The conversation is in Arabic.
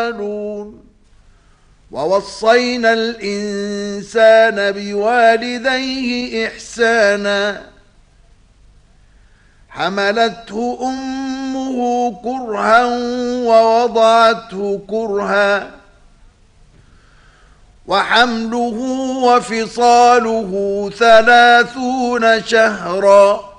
ووصينا الإنسان بوالديه إحسانا حملته أمه كرها ووضعته كرها وحمله وفصاله 30 شهرا